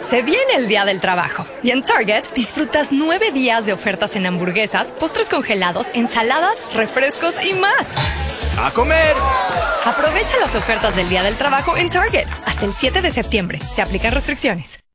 Se viene el Día del Trabajo y en Target disfrutas 9 días de ofertas en hamburguesas, postres congelados, ensaladas, refrescos y más. ¡A comer! Aprovecha las ofertas del Día del Trabajo en Target hasta el 7 de septiembre. Se aplican restricciones.